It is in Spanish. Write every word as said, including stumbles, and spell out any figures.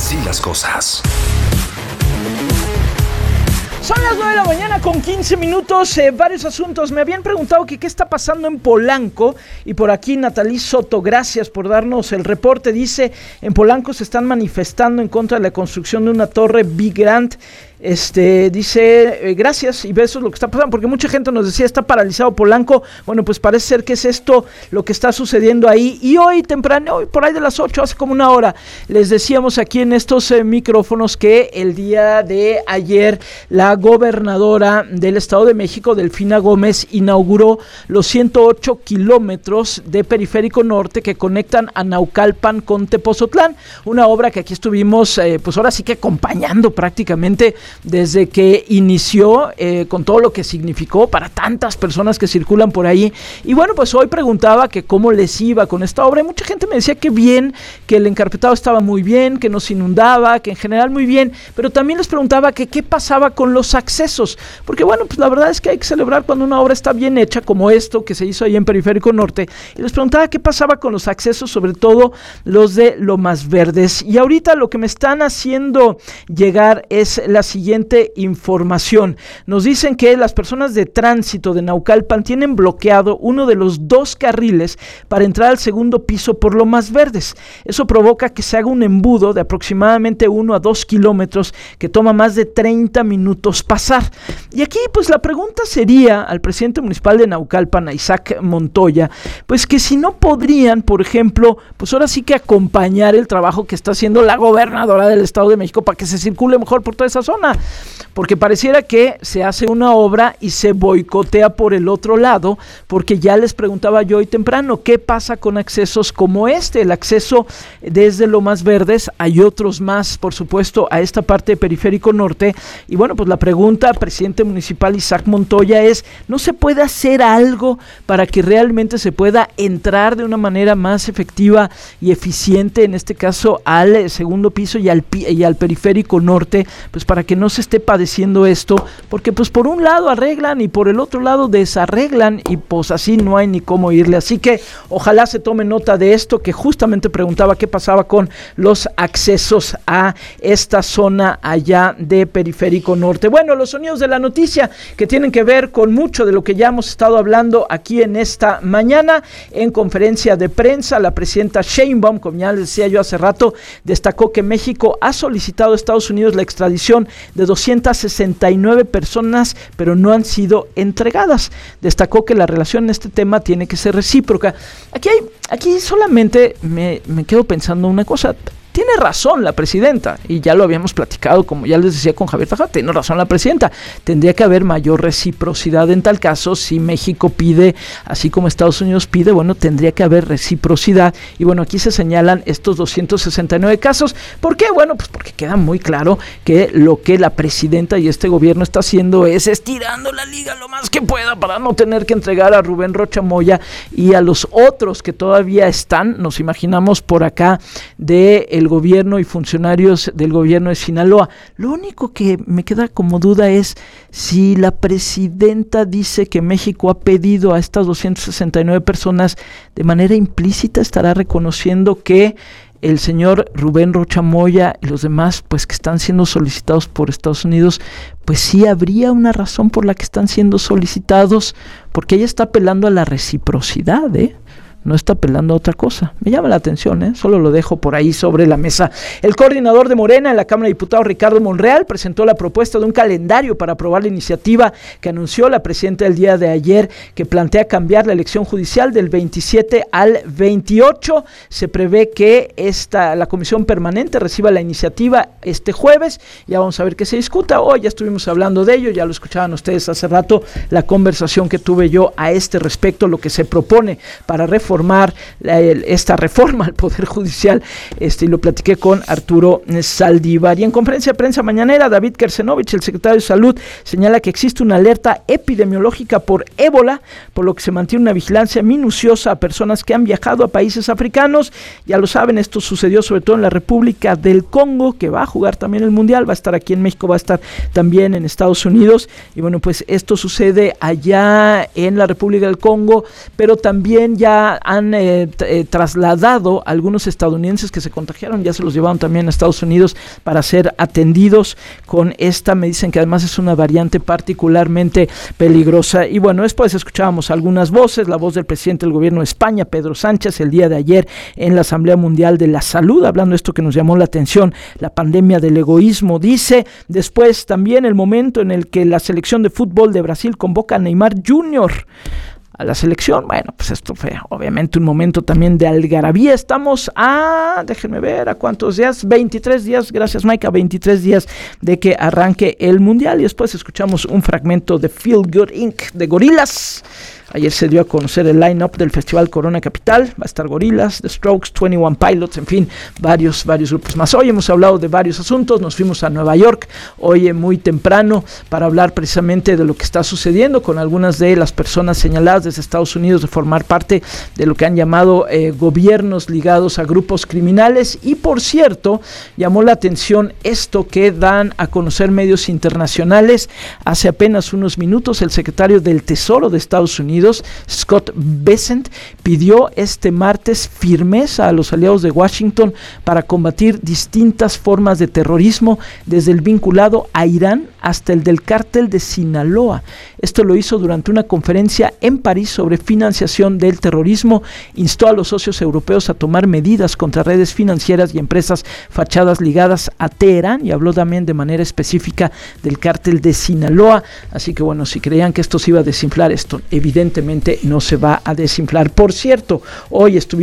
Así las cosas. Son las nueve de la mañana con quince minutos, eh, varios asuntos. Me habían preguntado que qué está pasando en Polanco y por aquí Natalí Soto, gracias por darnos el reporte. Dice, en Polanco se están manifestando en contra de la construcción de una torre Big Grand. Este, dice, eh, gracias, y eso es lo que está pasando, porque mucha gente nos decía, está paralizado Polanco. Bueno, pues parece ser que es esto lo que está sucediendo ahí. Y hoy temprano, hoy por ahí de las ocho, hace como una hora, les decíamos aquí en estos eh, micrófonos que el día de ayer la gobernadora del Estado de México, Delfina Gómez, inauguró los ciento ocho kilómetros de Periférico Norte que conectan a Naucalpan con Tepozotlán, una obra que aquí estuvimos, eh, pues ahora sí que acompañando prácticamente desde que inició, eh, con todo lo que significó para tantas personas que circulan por ahí. Y bueno, pues hoy preguntaba que cómo les iba con esta obra, y mucha gente me decía que bien, que el encarpetado estaba muy bien, que no se inundaba, que en general muy bien, pero también les preguntaba que qué pasaba con los accesos, porque bueno, pues la verdad es que hay que celebrar cuando una obra está bien hecha, como esto que se hizo ahí en Periférico Norte, y les preguntaba qué pasaba con los accesos, sobre todo los de Lomas Verdes. Y ahorita lo que me están haciendo llegar es la siguiente información. Nos dicen que las personas de tránsito de Naucalpan tienen bloqueado uno de los dos carriles para entrar al segundo piso por Lomas Verdes. Eso provoca que se haga un embudo de aproximadamente uno a dos kilómetros que toma más de treinta minutos pasar. Y aquí pues la pregunta sería al presidente municipal de Naucalpan, a Isaac Montoya, pues que si no podrían, por ejemplo, pues ahora sí que acompañar el trabajo que está haciendo la gobernadora del Estado de México para que se circule mejor por toda esa zona, porque pareciera que se hace una obra y se boicotea por el otro lado, porque ya les preguntaba yo hoy temprano, ¿qué pasa con accesos como este? El acceso desde Lomas Verdes, hay otros más, por supuesto, a esta parte de Periférico Norte, y bueno, pues la pregunta, presidente municipal Isaac Montoya, es, ¿no se puede hacer algo para que realmente se pueda entrar de una manera más efectiva y eficiente, en este caso, al segundo piso y al, y al Periférico Norte, pues para que no se esté padeciendo esto? Porque pues por un lado arreglan y por el otro lado desarreglan, y pues así no hay ni cómo irle. Así que ojalá se tome nota de esto, que justamente preguntaba qué pasaba con los accesos a esta zona allá de Periférico Norte. Bueno, los sonidos de la noticia que tienen que ver con mucho de lo que ya hemos estado hablando aquí en esta mañana. En conferencia de prensa, la presidenta Sheinbaum, como ya les decía yo hace rato, destacó que México ha solicitado a Estados Unidos la extradición de doscientas sesenta y nueve personas, pero no han sido entregadas. Destacó que la relación en este tema tiene que ser recíproca. Aquí hay, aquí solamente me, me quedo pensando una cosa. Tiene razón la presidenta, y ya lo habíamos platicado, como ya les decía con Javier Tajada, tiene razón la presidenta. Tendría que haber mayor reciprocidad en tal caso. Si México pide, así como Estados Unidos pide, bueno, tendría que haber reciprocidad. Y bueno, aquí se señalan estos doscientos sesenta y nueve casos. ¿Por qué? Bueno, pues porque queda muy claro que lo que la presidenta y este gobierno está haciendo es estirando la liga lo más que pueda para no tener que entregar a Rubén Rocha Moya y a los otros que todavía están, nos imaginamos por acá, de el gobierno y funcionarios del gobierno de Sinaloa. Lo único que me queda como duda es si la presidenta dice que México ha pedido a estas doscientas sesenta y nueve personas, de manera implícita estará reconociendo que el señor Rubén Rocha Moya y los demás, pues que están siendo solicitados por Estados Unidos, pues sí habría una razón por la que están siendo solicitados, porque ella está apelando a la reciprocidad, ¿eh? No está apelando a otra cosa. Me llama la atención, ¿eh? Solo lo dejo por ahí sobre la mesa. El coordinador de Morena en la Cámara de Diputados, Ricardo Monreal, presentó la propuesta de un calendario para aprobar la iniciativa que anunció la presidenta el día de ayer, que plantea cambiar la elección judicial del veintisiete al veintiocho. Se prevé que esta, la comisión permanente reciba la iniciativa este jueves. Ya vamos a ver qué se discuta. Hoy ya estuvimos hablando de ello, ya lo escuchaban ustedes hace rato, la conversación que tuve yo a este respecto, lo que se propone para reformar esta reforma al Poder Judicial, este, y lo platiqué con Arturo Saldívar. Y en conferencia de prensa mañanera, David Kersenovich, el secretario de Salud, señala que existe una alerta epidemiológica por ébola, por lo que se mantiene una vigilancia minuciosa a personas que han viajado a países africanos. Ya lo saben, esto sucedió sobre todo en la República del Congo, que va a jugar también el Mundial, va a estar aquí en México, va a estar también en Estados Unidos, y bueno, pues esto sucede allá en la República del Congo, pero también ya ya han eh, t- eh, trasladado a algunos estadounidenses que se contagiaron, ya se los llevaron también a Estados Unidos para ser atendidos con esta. Me dicen que además es una variante particularmente peligrosa. Y bueno, después escuchábamos algunas voces, la voz del presidente del gobierno de España, Pedro Sánchez, el día de ayer en la Asamblea Mundial de la Salud, hablando de esto que nos llamó la atención, la pandemia del egoísmo. Dice, después también el momento en el que la selección de fútbol de Brasil convoca a Neymar junior a la selección. Bueno, pues esto fue obviamente un momento también de algarabía. Estamos a, déjenme ver, ¿a cuántos días? veintitrés días, gracias Mike, a veintitrés días de que arranque el Mundial. Y después escuchamos un fragmento de Feel Good incorporated de Gorillaz. Ayer se dio a conocer el line-up del Festival Corona Capital. Va a estar Gorillaz, The Strokes, veintiuno Pilots, en fin, varios, varios grupos más. Hoy hemos hablado de varios asuntos. Nos fuimos a Nueva York hoy muy temprano para hablar precisamente de lo que está sucediendo con algunas de las personas señaladas desde Estados Unidos de formar parte de lo que han llamado eh, gobiernos ligados a grupos criminales. Y por cierto, llamó la atención esto que dan a conocer medios internacionales. Hace apenas unos minutos el secretario del Tesoro de Estados Unidos, Scott Bessent, pidió este martes firmeza a los aliados de Washington para combatir distintas formas de terrorismo, desde el vinculado a Irán hasta el del cártel de Sinaloa. Esto lo hizo durante una conferencia en París sobre financiación del terrorismo. Instó a los socios europeos a tomar medidas contra redes financieras y empresas fachadas ligadas a Teherán, y habló también de manera específica del cártel de Sinaloa. Así que bueno, si creían que esto se iba a desinflar, esto evidentemente no se va a desinflar. Por cierto, hoy estuvimos